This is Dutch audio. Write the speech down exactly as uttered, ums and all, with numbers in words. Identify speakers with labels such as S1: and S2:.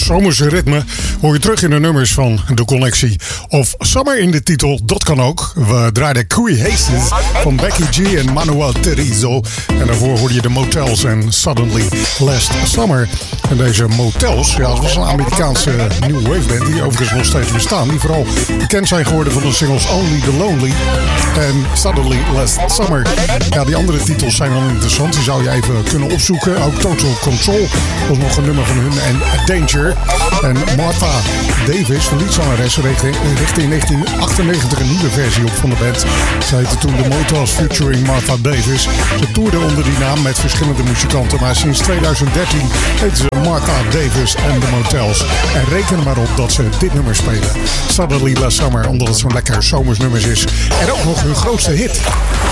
S1: zomerse ritme hoor je terug in de nummers van de collectie. Of Summer in de titel, dat kan ook. We draaiden Cui Haces van Becky G en Manuel Turizo. En daarvoor hoorde je de Motels en Suddenly Last Summer. En deze Motels, ja, dat was een Amerikaanse new wave band die overigens nog steeds bestaan. Die vooral bekend zijn geworden van de singles Only the Lonely en Suddenly Last Summer. Ja, die andere titels zijn wel interessant. Die zou je even kunnen opzoeken. Ook Total Control was nog een nummer van hun. En Danger. En Martha Davis, de liedzangeres, richtte in negentien achtennegentig een nieuwe versie op van de band. Ze heette toen de Motels featuring Martha Davis. Ze toerde onder die naam met verschillende muzikanten. Maar sinds tweeduizend dertien heten ze Martha Davis en de Motels. En reken maar op dat ze dit nummer spelen. Suddenly Last Summer, omdat het zo'n lekker zomersnummers is. En ook nog hun grootste hit.